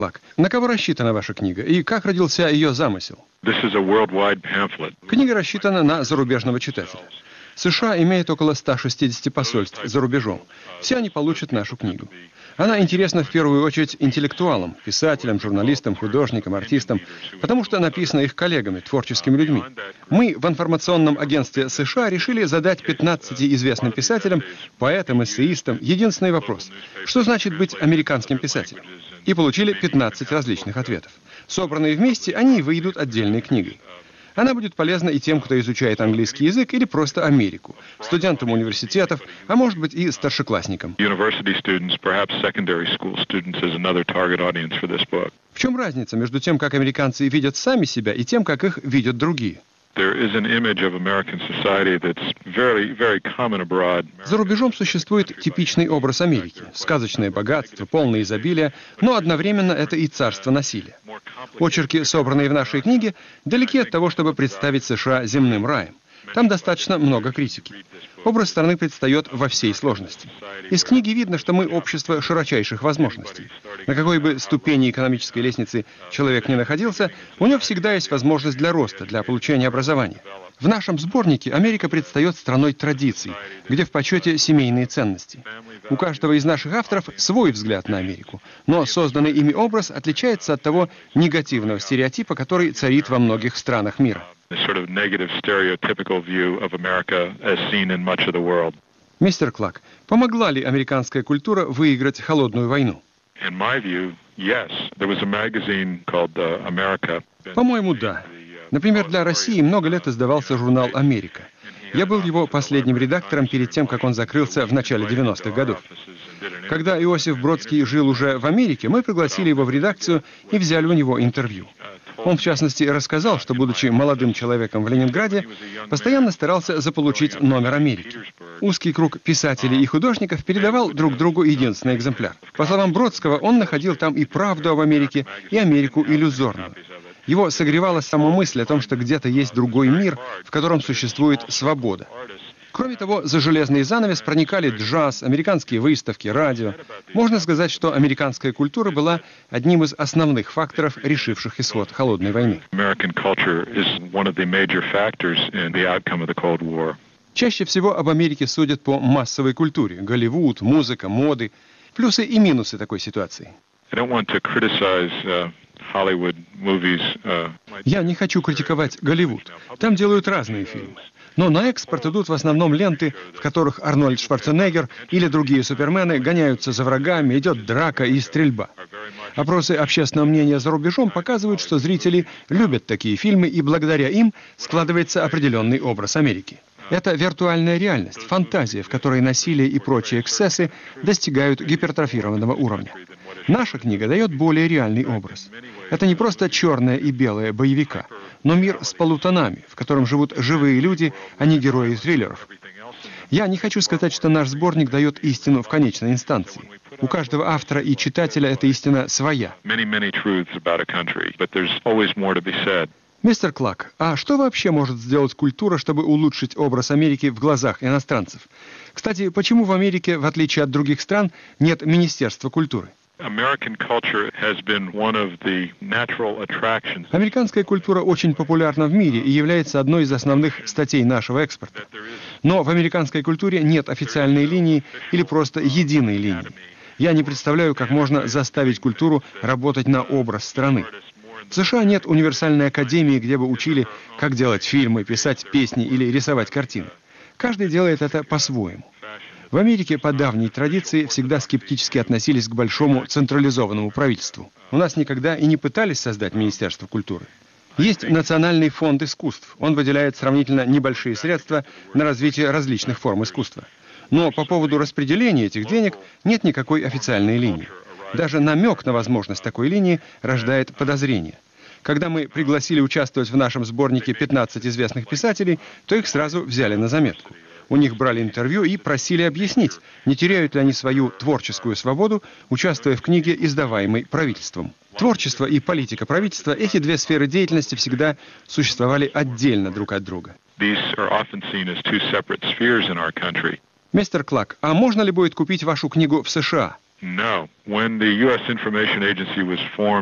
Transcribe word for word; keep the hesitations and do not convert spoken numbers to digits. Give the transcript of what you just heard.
На кого рассчитана ваша книга и как родился ее замысел? Книга рассчитана на зарубежного читателя. США имеет около ста шестидесяти посольств за рубежом. Все они получат нашу книгу. Она интересна в первую очередь интеллектуалам, писателям, журналистам, художникам, артистам, потому что написана их коллегами, творческими людьми. Мы в информационном агентстве США решили задать пятнадцати известным писателям, поэтам, эссеистам единственный вопрос: что значит быть американским писателем? И получили пятнадцать различных ответов. Собранные вместе, они выйдут отдельной книгой. Она будет полезна и тем, кто изучает английский язык или просто Америку, студентам университетов, а может быть и старшеклассникам. В чем разница между тем, как американцы видят сами себя, и тем, как их видят другие? За рубежом существует типичный образ Америки. Сказочное богатство, полное изобилие, но одновременно это и царство насилия. Очерки, собранные в нашей книге, далеки от того, чтобы представить США земным раем. Там достаточно много критики. Образ страны предстает во всей сложности. Из книги видно, что мы общество широчайших возможностей. На какой бы ступени экономической лестницы человек ни находился, у него всегда есть возможность для роста, для получения образования. В нашем сборнике Америка предстает страной традиций, где в почете семейные ценности. У каждого из наших авторов свой взгляд на Америку, но созданный ими образ отличается от того негативного стереотипа, который царит во многих странах мира. Мистер Клак, помогла ли американская культура выиграть холодную войну? По-моему, да. Например, для России много лет издавался журнал «Америка». Я был его последним редактором перед тем, как он закрылся в начале девяностых годов. Когда Иосиф Бродский жил уже в Америке, мы пригласили его в редакцию и взяли у него интервью. Он, в частности, рассказал, что, будучи молодым человеком в Ленинграде, постоянно старался заполучить номер Америки. Узкий круг писателей и художников передавал друг другу единственный экземпляр. По словам Бродского, он находил там и правду об Америке, и Америку иллюзорную. Его согревала сама мысль о том, что где-то есть другой мир, в котором существует свобода. Кроме того, за железный занавес проникали джаз, американские выставки, радио. Можно сказать, что американская культура была одним из основных факторов, решивших исход холодной войны. Чаще всего об Америке судят по массовой культуре: Голливуд, музыка, моды. Плюсы и минусы такой ситуации. Я не хочу критиковать Голливуд. Там делают разные фильмы. Но на экспорт идут в основном ленты, в которых Арнольд Шварценеггер или другие супермены гоняются за врагами, идет драка и стрельба. Опросы общественного мнения за рубежом показывают, что зрители любят такие фильмы, и благодаря им складывается определенный образ Америки. Это виртуальная реальность, фантазия, в которой насилие и прочие эксцессы достигают гипертрофированного уровня. Наша книга дает более реальный образ. Это не просто черное и белое боевика, но мир с полутонами, в котором живут живые люди, а не герои триллеров. Я не хочу сказать, что наш сборник дает истину в конечной инстанции. У каждого автора и читателя эта истина своя. Мистер Клак, а что вообще может сделать культура, чтобы улучшить образ Америки в глазах иностранцев? Кстати, почему в Америке, в отличие от других стран, нет Министерства культуры? Американская культура очень популярна в мире и является одной из основных статей нашего экспорта. Но в американской культуре нет официальной линии или просто единой линии. Я не представляю, как можно заставить культуру работать на образ страны. В США нет универсальной академии, где бы учили, как делать фильмы, писать песни или рисовать картины. Каждый делает это по-своему. В Америке по давней традиции всегда скептически относились к большому централизованному правительству. У нас никогда и не пытались создать Министерство культуры. Есть Национальный фонд искусств. Он выделяет сравнительно небольшие средства на развитие различных форм искусства. Но по поводу распределения этих денег нет никакой официальной линии. Даже намек на возможность такой линии рождает подозрение. Когда мы пригласили участвовать в нашем сборнике пятнадцать известных писателей, то их сразу взяли на заметку. У них брали интервью и просили объяснить, не теряют ли они свою творческую свободу, участвуя в книге, издаваемой правительством. Творчество и политика правительства, эти две сферы деятельности всегда существовали отдельно друг от друга. Мистер Клак, а можно ли будет купить вашу книгу в США? No. When the U S Information Agency was formed,